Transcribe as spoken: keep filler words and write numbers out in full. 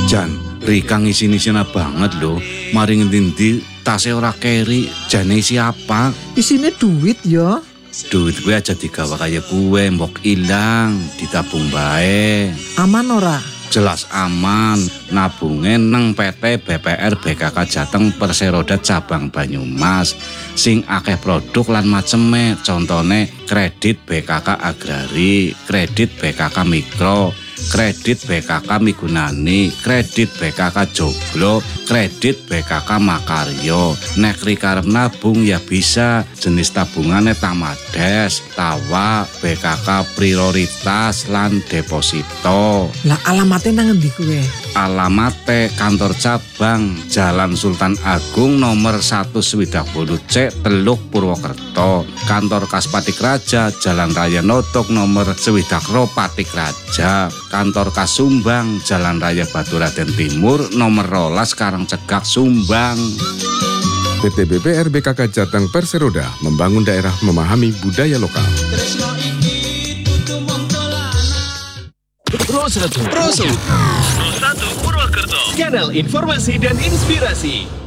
Jan, Rika ngisi-ngisina banget lho. Mari ngendi tase ora keri, jane siapa? Isine duit ya. Duit gue aja digawa kaya gue, mbok ilang, ditabung bae. Aman ora? Jelas aman, nabunge nang P T B P R B K K Jateng Perseroda Cabang Banyumas. Sing akeh produk lan maceme, contone kredit B K K Agrari, kredit B K K Mikro, kredit B K K Migunani, kredit B K K Joglo, kredit B K K Makaryo. Nek Rika arep nabung ya bisa, jenis tabungane Tamades, Tawa, B K K Prioritas lan Deposito. Lah alamatnya nang endi kuwe? Alamate kantor cabang Jalan Sultan Agung nomor satu Swidak Bolu C Teluk Purwokerto. Kantor Kas Patik Raja Jalan Raya Notok nomor Swidak Ro Patik Raja. Kantor Kas Sumbang Jalan Raya Baturaden Timur nomor rolas Karangcegak Sumbang. P T B P R B K K Jateng Perseroda membangun daerah memahami budaya lokal. Pro satu Pro satu Pro satu Purwokerto, kanal informasi dan inspirasi.